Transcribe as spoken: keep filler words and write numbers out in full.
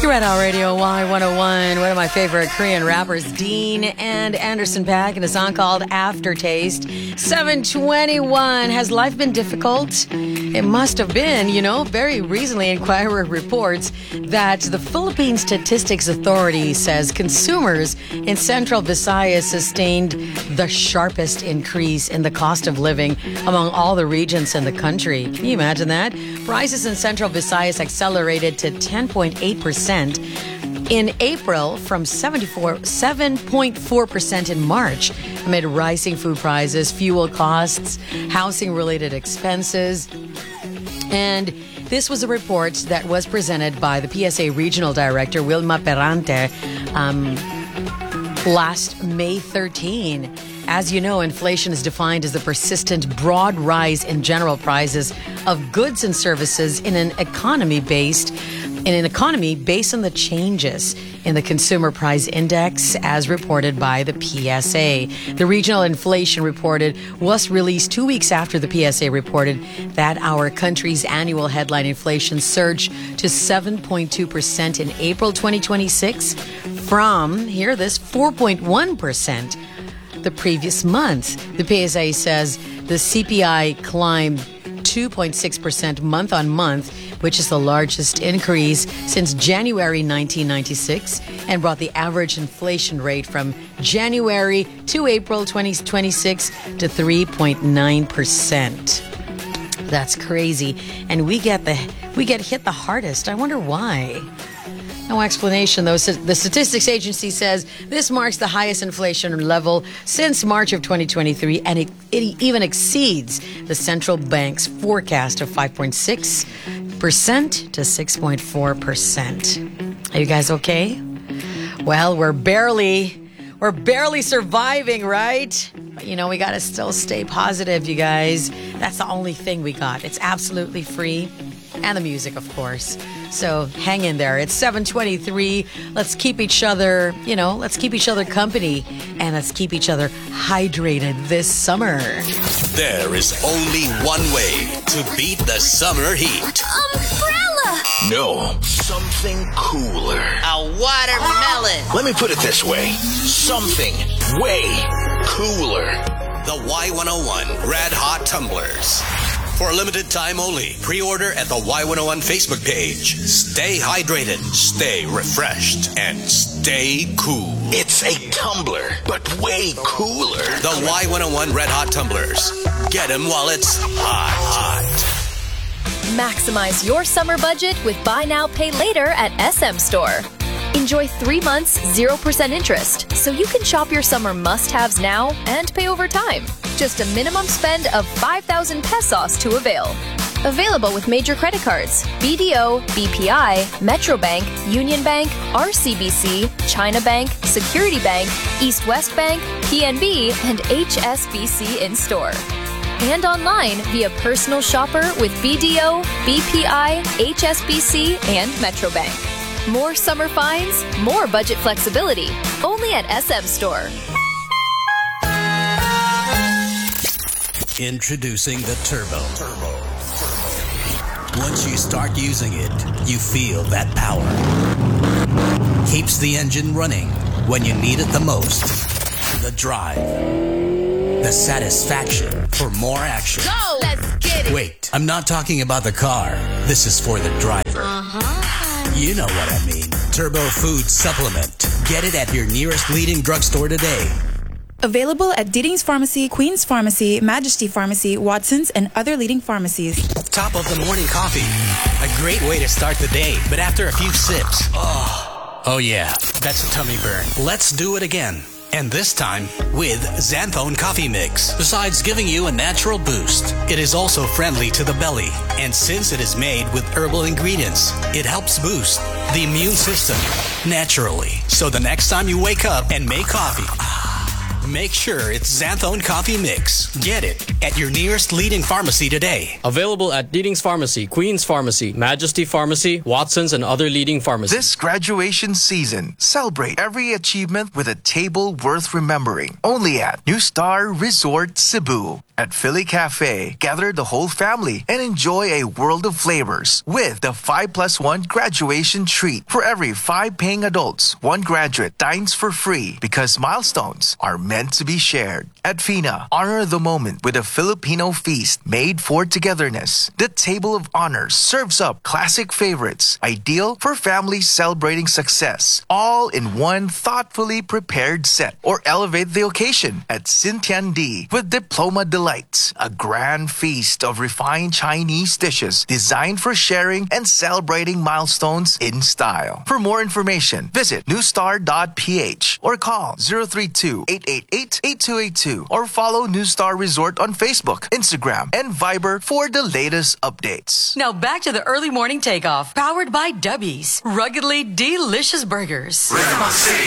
You're at our radio Y one oh one. One of my favorite Korean rappers, Dean and Anderson .Paak, in a song called Aftertaste. seven twenty-one. Has life been difficult? It must have been. You know, very recently, Inquirer reports that the Philippine Statistics Authority says consumers in Central Visayas sustained the sharpest increase in the cost of living among all the regions in the country. Can you imagine that? Prices in Central Visayas accelerated to ten point eight percent in April from seventy-four, seven point four percent in March amid rising food prices, fuel costs, housing-related expenses. And this was a report that was presented by the P S A Regional Director, Wilma Perante, um, last May thirteenth. As you know, inflation is defined as the persistent broad rise in general prices of goods and services in an economy based in an economy based on the changes in the Consumer Price Index as reported by the P S A. The regional inflation reported was released two weeks after the P S A reported that our country's annual headline inflation surged to seven point two percent in April twenty twenty-six from, hear this, four point one percent the previous month. The P S A says the C P I climbed two point six percent month on month, which is the largest increase since January nineteen ninety-six, and brought the average inflation rate from January to April twenty twenty-six to three point nine percent. That's crazy. And we get the we get hit the hardest. I wonder why. No explanation, though. The Statistics Agency says this marks the highest inflation level since March of twenty twenty-three, and it, it even exceeds the central bank's forecast of five point six percent to six point four percent. Are you guys okay? Well, we're barely, we're barely surviving, right? But, you know, we got to still stay positive, you guys. That's the only thing we got. It's absolutely free. And the music, of course. So hang in there. It's seven twenty-three. Let's keep each other, you know, let's keep each other company. And let's keep each other hydrated this summer. There is only one way to beat the summer heat. Umbrella! No, something cooler. A watermelon. Let me put it this way. Something way cooler. The Y one oh one Red Hot Tumblers. For a limited time only, pre-order at the Y one oh one Facebook page. Stay hydrated, stay refreshed, and stay cool. It's a tumbler, but way cooler. The Y one oh one Red Hot Tumblers. Get them while it's hot, hot. Maximize your summer budget with Buy Now, Pay Later at S M Store. Enjoy three months, zero percent interest, so you can shop your summer must-haves now and pay over time. Just a minimum spend of five thousand pesos to avail. Available with major credit cards, B D O, B P I, Metrobank, Union Bank, R C B C, China Bank, Security Bank, East West Bank, P N B, and H S B C in store. And online via Personal Shopper with B D O, B P I, H S B C, and Metrobank. More summer finds, more budget flexibility. Only at S M Store. Introducing the Turbo. Turbo. Once you start using it, you feel that power. Keeps the engine running when you need it the most. The drive. The satisfaction for more action. Go! Let's get it! Wait, I'm not talking about the car. This is for the driver. Uh-huh. You know what I mean. Turbo Food Supplement. Get it at your nearest leading drugstore today. Available at Diding's Pharmacy, Queen's Pharmacy, Majesty Pharmacy, Watson's, and other leading pharmacies. Top of the morning coffee. A great way to start the day, but after a few sips, oh, oh yeah, that's a tummy burn. Let's do it again. And this time with Xanthone Coffee Mix. Besides giving you a natural boost, it is also friendly to the belly. And since it is made with herbal ingredients, it helps boost the immune system naturally. So the next time you wake up and make coffee, make sure it's Xanthone Coffee Mix. Get it at your nearest leading pharmacy today. Available at Diding's Pharmacy, Queen's Pharmacy, Majesty Pharmacy, Watson's, and other leading pharmacies. This graduation season, celebrate every achievement with a table worth remembering. Only at New Star Resort Cebu. At Philly Cafe, gather the whole family and enjoy a world of flavors with the five plus one graduation treat. For every five paying adults, one graduate dines for free because milestones are meant to be shared. At Fina, honor the moment with a Filipino feast made for togetherness. The table of honors serves up classic favorites, ideal for families celebrating success, all in one thoughtfully prepared set. Or elevate the occasion at Sintiandi with Diploma Delights, a grand feast of refined Chinese dishes designed for sharing and celebrating milestones in style. For more information, visit newstar dot p h or call zero three two, eight eight eight, eight two eight two or follow New Star Resort on Facebook, Instagram, and Viber for the latest updates. Now back to the early morning takeoff, powered by Dubbies. Ruggedly delicious burgers.